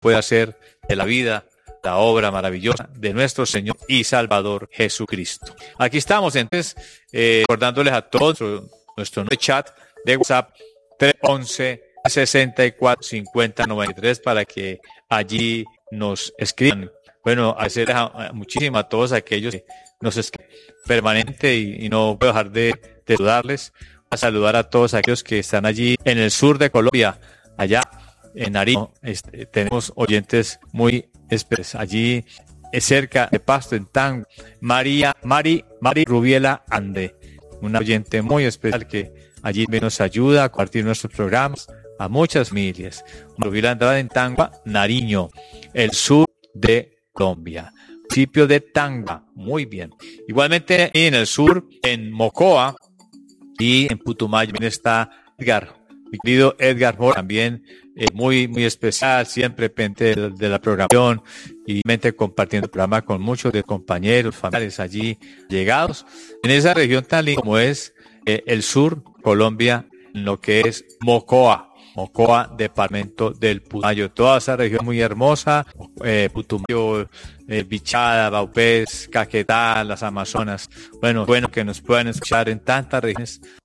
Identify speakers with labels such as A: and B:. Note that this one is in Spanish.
A: puede hacer de la vida la obra maravillosa de nuestro Señor y Salvador Jesucristo. Aquí estamos entonces recordándoles a todos nuestro chat de WhatsApp 311-64-50-93 para que allí nos escriban. Bueno, agradecerles muchísimo a todos aquellos que nos escriben permanente y no puedo dejar de saludarles. A saludar a todos aquellos que están allí en el sur de Colombia, allá en Nariño. Tenemos oyentes muy especiales allí cerca de Pasto, en Tango. Mari Rubiela Ande, una oyente muy especial que allí nos ayuda a compartir nuestros programas a muchas familias. Rubiela Andrade en Tangua, Nariño, el sur de Colombia. Municipio de Tangua, muy bien. Igualmente en el sur, en Mocoa y en Putumayo, también está Edgar, mi querido Edgar Mora, también muy especial, siempre pendiente de la programación y compartiendo el programa con muchos de compañeros, familiares allí llegados en esa región tan linda como es el sur Colombia, en lo que es Mocoa, departamento del Putumayo, toda esa región muy hermosa, Putumayo, Bichada, Vaupés, Caquetá, las Amazonas. Bueno que nos puedan escuchar en tantas regiones